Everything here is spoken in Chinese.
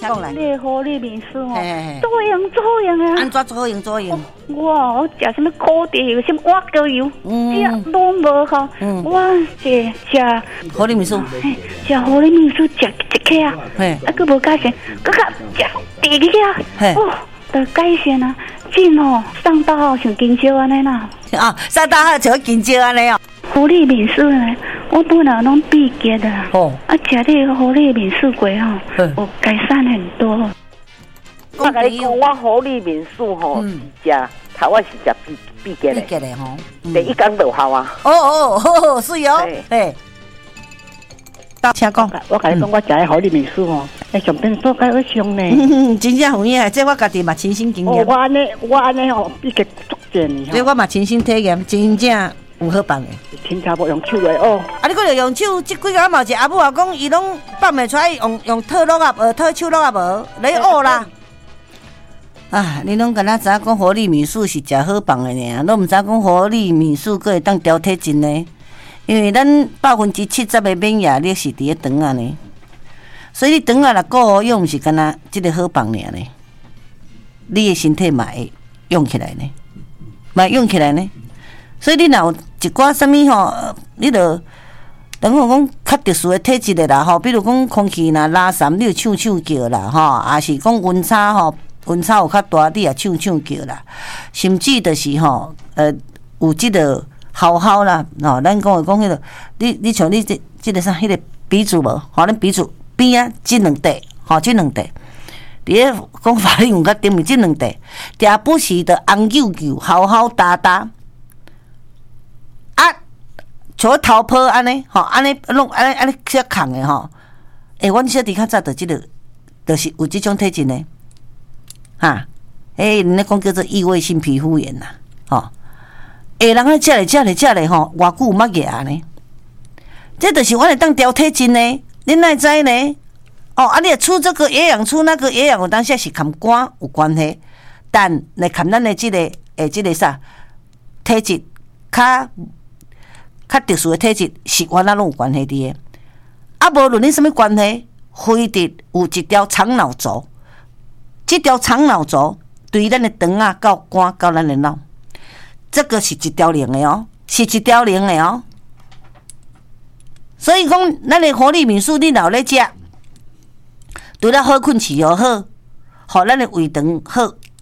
讲来。 你活力民宿哦，做用啊！ 安怎做用？ 我食什么锅底油，什么挖膏油，这拢无好。我食活力民宿， 食活力民宿食一克啊，佫无改善，佫食第二克啊，哦，得改善啊！真哦，上大号像金蕉安尼啦。 啊，上大号像金蕉安尼哦。 活力民宿呢，我本来拢闭结的啦。哦。啊，食这个活力民宿过吼，有改善很多。 我甲你讲，我活力民宿吼是食，头我是食闭结的。 闭结的吼， 第一工就好啊。 哦，是哦，嘿。请讲， 我甲你讲，我食的活力民宿吼，上边做介会上呢。 真正有影，这我家己嘛亲身经验。 我安尼吼，闭结足正呢。 这我嘛亲身体验，真正。有好放的， 亲家无用手的哦。 啊，你搁着用手，即几个嘛一个阿母啊讲，伊拢放袂出来，用套落啊，套手落啊无，来学啦。啊，你拢敢若知影讲活力民宿是食好放的呢，拢毋知讲活力民宿佫会当调体质呢。因为咱70%的免疫力是伫咧肠啊呢，所以你肠啊若顾用，毋是敢若即个好放尔呢，你的身体嘛会用起来呢，嘛用起来呢。所以你若有一寡啥物吼，你著等于讲较特殊的体质的啦吼，比如讲空气若拉散，你就唱叫啦吼，也是讲温差吼，温差有较大，你也唱叫啦，甚至就是吼，有即个好啦吼，咱讲的讲迄个，你像你即个啥，迄个鼻祖无吼，咱鼻祖边啊，即两块吼，即两块。伫咧讲法律用较顶面，即两块，定不时的红揪揪、好哒哒。像头泡安尼，吼，安尼弄安尼遮空的吼，阮小弟较早就是有即种体质呢，哈，人咧讲叫做异位性皮肤炎呐，吼，人啊食咧吼，偌久冇牙呢，这就是阮会当调体质呢，恁哪会知呢？哦，你也出这个营养，出那个营养，有当时是跟肝有关系，但来看咱的即个啥体质较特殊的体质是原来拢有关系的，啊，无论你什么关系，非得有一条长脑轴，这条长脑轴对咱的肠啊、到肝、到咱的脑，这个是一条龙的哦，是一条龙的哦。所以讲，咱的活力民宿，你若咧食，除了好困起又好，互咱的胃肠好，